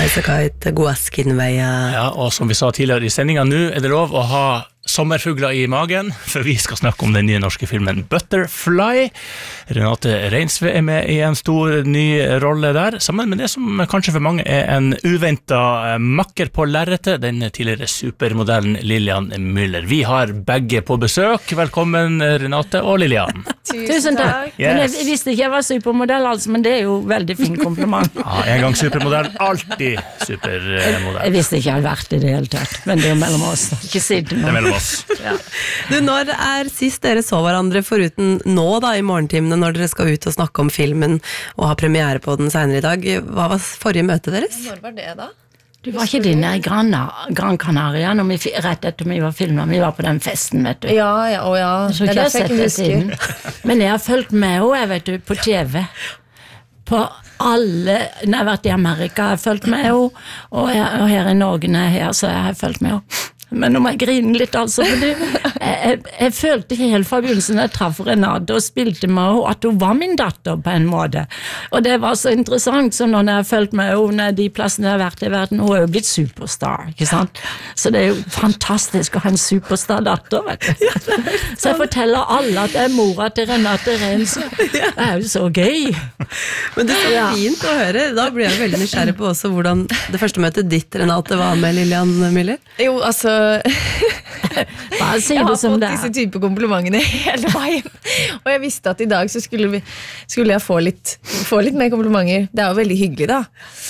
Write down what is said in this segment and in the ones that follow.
Isakait, Guaskinveia. Ja, og som vi sa tidligere i sendingen, nå det lov å ha sommerfugler i magen, for vi skal snakke om den nye norske filmen Butterfly. Renate Reinsve med i en stor ny rolle der, sammen med det som kanskje for mange en uventet makker på lerretet, den tidligere supermodellen Lillian Müller. Vi har begge på besøk. Velkommen Renate og Lillian. Tusen takk. Yes. Men jeg visste ikke jeg var supermodell, altså, men det jo veldig fin kompliment. Ja, en gang supermodell, alltid supermodell. Jeg visste ikke jeg hadde vært i det hele tatt, men det mellom oss. Ikke si det nå. Det mellom oss. Ja. Du, når sist dere så hverandre foruten nå da i morgentimene når dere skal ut og snakke om filmen og ha premiere på den senere i dag, hva var forrige møte deres? Når var det da? Du var ikke din i Gran Canaria når rett etter vi var filmet, vi var på den festen, vet du. Ja. Så ikke jeg sett det siden. Men jeg har fulgt med henne, jeg vet du, på TV. På alle, når jeg har vært i Amerika, jeg har fulgt med henne, og her i Norge når jeg her, så jeg har fulgt med henne. Men nå må jeg grine litt, altså, for jeg følte ikke helt fra begynnelsen jeg traff Renate og spilte med henne, at hun var min datter på en måte. Og det var så interessant, så når jeg har følt med henne, de plassene jeg har vært i verden, hun jo blitt superstar, ikke sant? Så det jo fantastisk å ha en superstar-datter, vet du. Så jeg forteller alle at jeg mora til Renate Reinsve. Det jo så gøy. Men det så fint å høre. Da blir jeg veldig nysgjerrig på også hvordan det første møtet ditt, Renate, var med Lillian Müller. Jo, altså Bare si jeg har det som fått det disse type komplimentene hele veien. Og jeg visste at i dag så skulle jeg få litt mer komplimenter. Det jo veldig hyggelig da.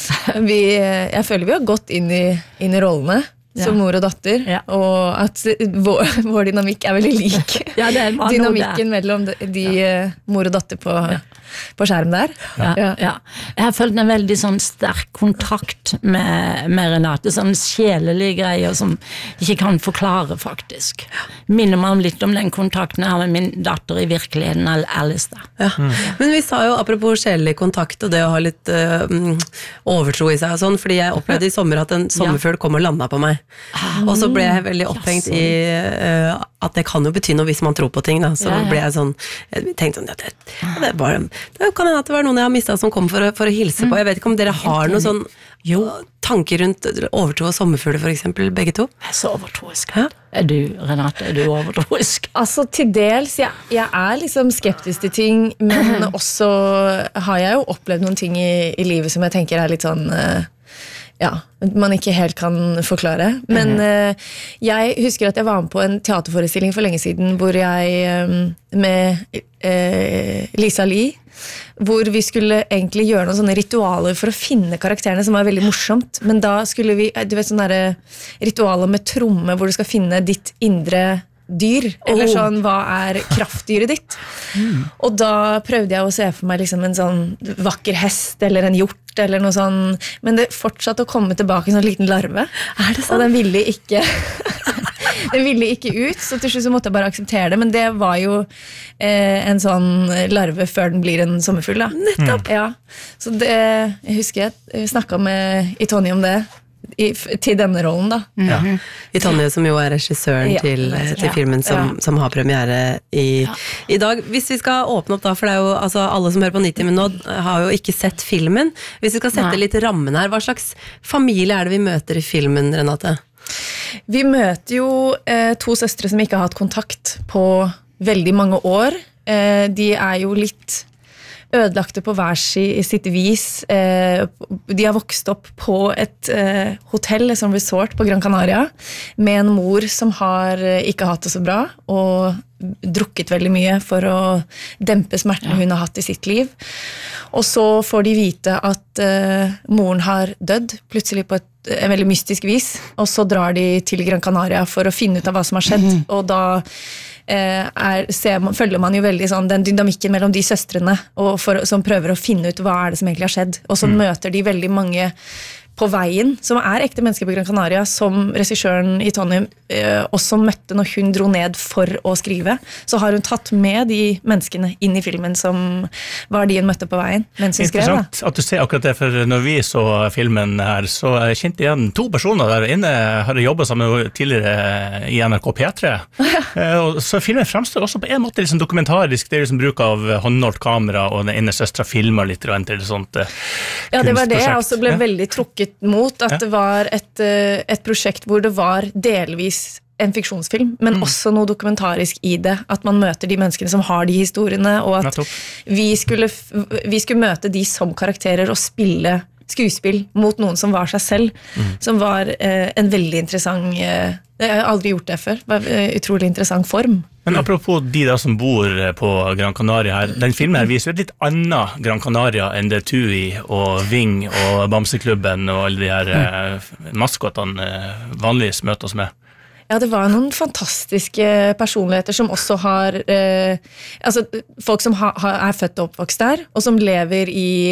Jeg føler vi har gått inn i rollene som mor og datter, og at vår dynamikk veldig lik. Ja, det dynamikken mellom de mor og datter på skjerm der. Ja. Jeg har følt en veldig sånn sterk kontakt med Renate, sånn sjelelige greier som ikke kan forklare faktisk. Minner meg litt om den kontakten jeg har med min datter i virkeligheten, Alice da. Ja. Men vi sa jo, apropos sjelelig kontakt og det å ha litt overtro i seg og sånn, fordi jeg opplevde i sommer at en sommerfugl kom og landet på meg. Og så ble jeg veldig opphengt i at det kan jo bety noe hvis man tror på ting da. Så ble jeg sånn, jeg tenkte sånn det kan hende at det var noen jeg har mistet som kom for å hilse på. Jeg vet ikke om dere har noen sånn tanker rundt overtro og sommerfugler for eksempel, begge to? Jeg så overtroisk. Du, Renate, du overtroisk? Altså til dels, jeg liksom skeptisk til ting, men også har jeg jo opplevd noen ting i livet som jeg tenker litt sånn man ikke helt kan forklare. Men jeg husker at jeg var med på en teaterforestilling for lenge siden, hvor jeg med Lisa Lee, hvor vi skulle egentlig gjøre noen sånne ritualer for å finne karakterene, som var veldig morsomt. Men da skulle vi, du vet sånne ritualer med tromme, hvor du skal finne ditt indre dyr, eller sånn, hva kraftdyret ditt? Og da prøvde jeg å se for meg liksom en sånn vakker hest, eller en hjort, eller noe sånn, men det fortsatte å komme tilbake en sånn liten larve. Det sant? Og den ville ikke ut, så til slutt så måtte jeg bare akseptere det, men det var jo en sånn larve før den blir en sommerfugl da. Nettopp! Ja, så det, jeg husker jeg snakket med Tonje om det, til denne rollen da. I Tonje som jo regissøren til filmen som har premiere i dag. Hvis vi skal åpne opp da, for det jo altså, alle som hører på 90 min nå har jo ikke sett filmen. Hvis vi skal sette litt rammen her, hva slags familie det vi møter i filmen, Renate? Vi møter jo 2 søstre som ikke har hatt kontakt på veldig mange år. De jo litt ødelagte på hver sitt vis. De har vokst opp på et hotell, som resort på Gran Canaria, med en mor som har ikke hatt det så bra, og drukket veldig mye for å dempe smerten hun har hatt i sitt liv. Og så får de vite at moren har dødd, plutselig på en veldig mystisk vis, og så drar de til Gran Canaria for å finne ut av hva som har skjedd, og da følger man jo veldig sånn den dynamikken mellom de søstrene som prøver å finne ut hva det som egentlig har skjedd, og så møter de veldig mange på veien, som ekte mennesker på Gran Canaria, som regissøren i Tonje også møtte når hun dro ned for å skrive. Så har hun tatt med de menneskene inn i filmen som var de hun møtte på veien mens hun skrev. Interessant at du ser akkurat det, for når vi så filmen her, så kjente jeg igjen 2 personer der inne, har jobbet sammen tidligere i NRK P3. Og så filmen fremstår også på en måte liksom dokumentarisk, det liksom bruk av håndholdt kamera, og den ene søstra filmer litt til et sånt Ja, det var det jeg også ble veldig trukket ønsket mot at det var et prosjekt hvor det var delvis en fiksjonsfilm, men også noe dokumentarisk i det, at man møter de menneskene som har de historiene, og at vi skulle møte de som karakterer og spille skuespill mot noen som var seg selv, som var en veldig interessant, jeg har aldri gjort det før, var en utrolig interessant form. Men apropos de da som bor på Gran Canaria her, den filmen her viser et litt annet Gran Canaria enn det Tui og Ving og Bamseklubben og alle de her maskotene vanligvis møter oss med. Ja, det var noen fantastiske personligheter som også har altså folk som er født og oppvokst der, og som lever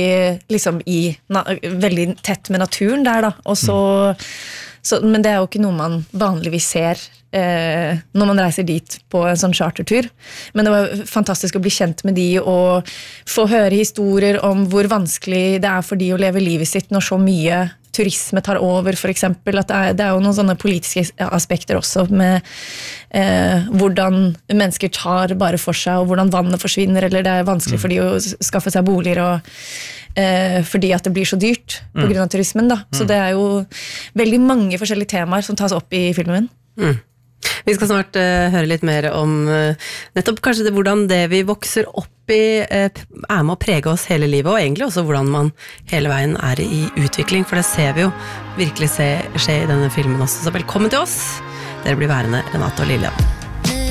veldig tett med naturen der da, og men det er jo ikke noe man vanligvis ser når man reiser dit på en sånn chartertur, men det var fantastisk å bli kjent med de og få høre historier om hvor vanskelig det er for de å leve livet sitt når så mye turisme tar over, for eksempel, at det er jo noen sånne politiske aspekter også med hvordan mennesker tar bare for seg, og hvordan vannet forsvinner, eller det er vanskelig for de å skaffe seg boliger, og fordi at det blir så dyrt på grunn av turismen da. Så det er jo veldig mange forskjellige temaer som tas opp i filmen. Vi skal snart høre litt mer om nettopp kanskje hvordan det vi vokser opp i med å prege oss hele livet, og egentlig også hvordan man hele veien er i utvikling, for det ser vi jo virkelig skje i denne filmen også. Så velkommen til oss. Dere blir værende, Renate og Lillian.